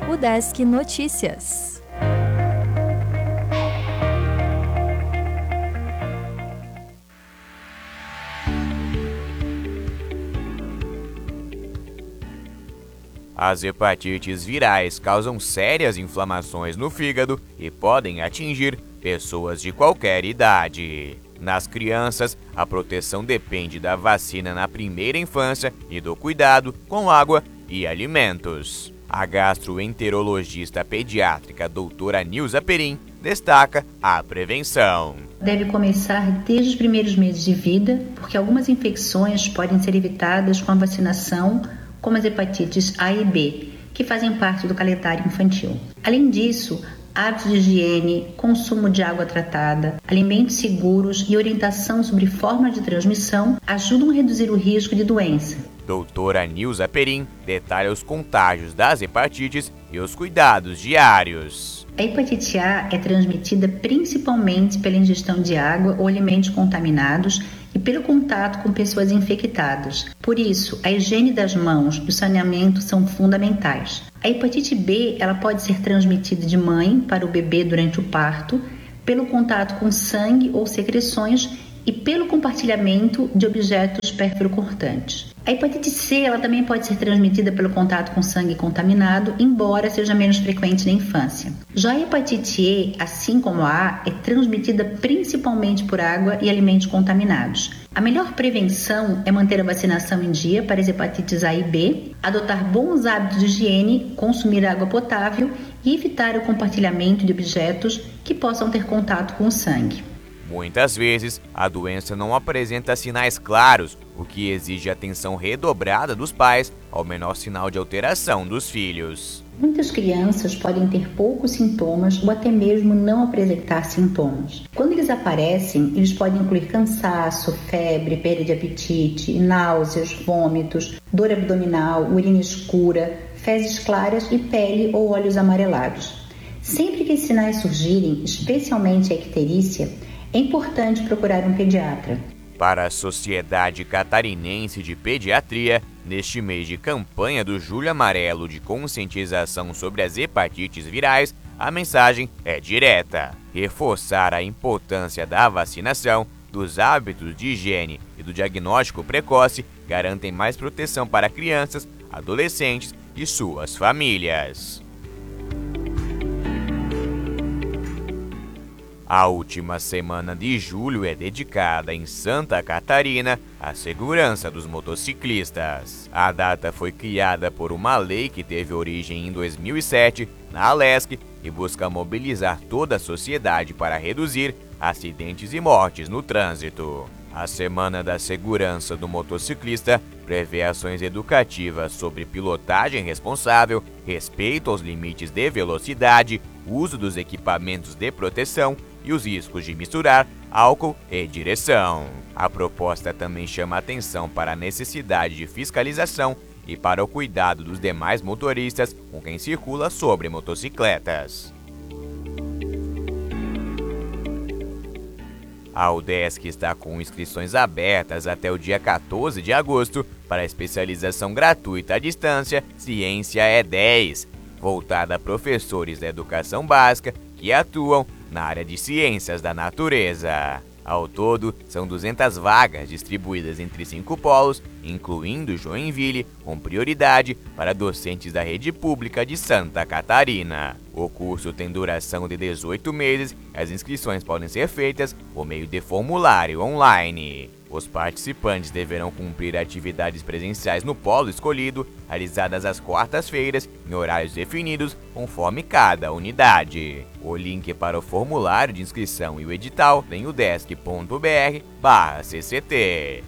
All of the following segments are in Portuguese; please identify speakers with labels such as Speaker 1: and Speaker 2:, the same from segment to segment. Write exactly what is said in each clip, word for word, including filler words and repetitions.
Speaker 1: o Desk Notícias.
Speaker 2: As hepatites virais causam sérias inflamações no fígado e podem atingir pessoas de qualquer idade. Nas crianças, a proteção depende da vacina na primeira infância e do cuidado com água e alimentos. A gastroenterologista pediátrica doutora Nilza Perim destaca a prevenção.
Speaker 3: Deve começar desde os primeiros meses de vida, porque algumas infecções podem ser evitadas com a vacinação, como as hepatites A e B, que fazem parte do calendário infantil. Além disso, hábitos de higiene, consumo de água tratada, alimentos seguros e orientação sobre forma de transmissão ajudam a reduzir o risco de doença.
Speaker 2: Doutora Nilza Perim detalha os contágios das hepatites e os cuidados diários.
Speaker 3: A hepatite A é transmitida principalmente pela ingestão de água ou alimentos contaminados e pelo contato com pessoas infectadas. Por isso, a higiene das mãos e o saneamento são fundamentais. A hepatite B ela pode ser transmitida de mãe para o bebê durante o parto, pelo contato com sangue ou secreções e pelo compartilhamento de objetos perfurocortantes. A hepatite C ela também pode ser transmitida pelo contato com sangue contaminado, embora seja menos frequente na infância. Já a hepatite E, assim como a A, é transmitida principalmente por água e alimentos contaminados. A melhor prevenção é manter a vacinação em dia para as hepatites A e B, adotar bons hábitos de higiene, consumir água potável e evitar o compartilhamento de objetos que possam ter contato com o sangue.
Speaker 2: Muitas vezes, a doença não apresenta sinais claros, o que exige atenção redobrada dos pais ao menor sinal de alteração dos filhos.
Speaker 3: Muitas crianças podem ter poucos sintomas ou até mesmo não apresentar sintomas. Quando eles aparecem, eles podem incluir cansaço, febre, perda de apetite, náuseas, vômitos, dor abdominal, urina escura, fezes claras e pele ou olhos amarelados. Sempre que esses sinais surgirem, especialmente a icterícia, é importante procurar um pediatra.
Speaker 2: Para a Sociedade Catarinense de Pediatria, neste mês de campanha do Julho Amarelo de conscientização sobre as hepatites virais, a mensagem é direta: reforçar a importância da vacinação, dos hábitos de higiene e do diagnóstico precoce garantem mais proteção para crianças, adolescentes e suas famílias. A última semana de julho é dedicada em Santa Catarina à segurança dos motociclistas. A data foi criada por uma lei que teve origem em dois mil e sete na Alesc e busca mobilizar toda a sociedade para reduzir acidentes e mortes no trânsito. A Semana da Segurança do Motociclista prevê ações educativas sobre pilotagem responsável, respeito aos limites de velocidade, uso dos equipamentos de proteção e os riscos de misturar álcool e direção. A proposta também chama atenção para a necessidade de fiscalização e para o cuidado dos demais motoristas com quem circula sobre motocicletas. A UDESC está com inscrições abertas até o dia quatorze de agosto para a especialização gratuita à distância Ciência é dez, voltada a professores da educação básica que atuam na área de ciências da natureza. Ao todo, são duzentas vagas distribuídas entre cinco polos, incluindo Joinville, com prioridade para docentes da rede pública de Santa Catarina. O curso tem duração de dezoito meses e as inscrições podem ser feitas por meio de formulário online. Os participantes deverão cumprir atividades presenciais no polo escolhido, realizadas às quartas-feiras, em horários definidos, conforme cada unidade. O link para o formulário de inscrição e o edital tem o udesc ponto br barra C C T.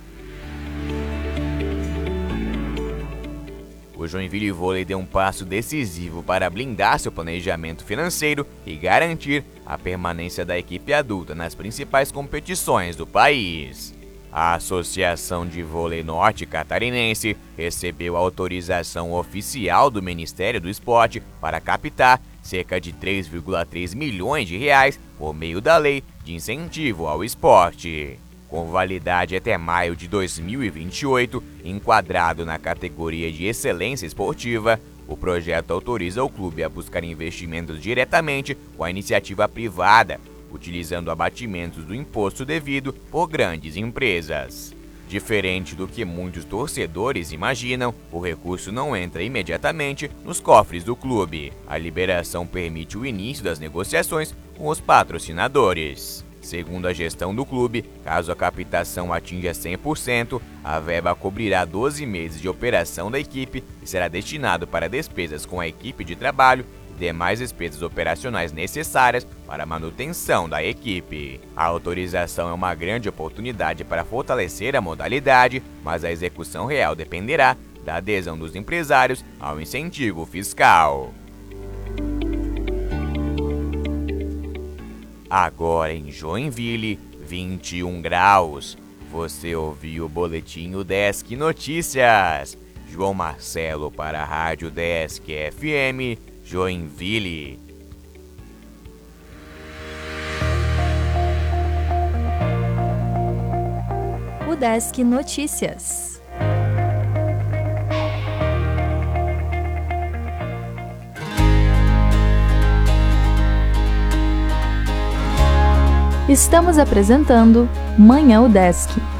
Speaker 2: O Joinville Vôlei deu um passo decisivo para blindar seu planejamento financeiro e garantir a permanência da equipe adulta nas principais competições do país. A Associação de Vôlei Norte Catarinense recebeu a autorização oficial do Ministério do Esporte para captar cerca de três vírgula três milhões de reais por meio da Lei de Incentivo ao Esporte. Com validade até maio de dois mil e vinte e oito, enquadrado na categoria de excelência esportiva, O projeto autoriza o clube a buscar investimentos diretamente com a iniciativa privada, utilizando abatimentos do imposto devido por grandes empresas. Diferente do que muitos torcedores imaginam, o recurso não entra imediatamente nos cofres do clube. A liberação permite o início das negociações com os patrocinadores. Segundo a gestão do clube, caso a captação atinja cem por cento, a verba cobrirá doze meses de operação da equipe e será destinado para despesas com a equipe de trabalho e demais despesas operacionais necessárias para a manutenção da equipe. A autorização é uma grande oportunidade para fortalecer a modalidade, mas a execução real dependerá da adesão dos empresários ao incentivo fiscal. Agora em Joinville, vinte e um graus. Você ouviu o Boletim UDESC Notícias. João Marcelo para a Rádio UDESC F M, Joinville.
Speaker 1: UDESC Notícias. Estamos apresentando Manhã UDESC.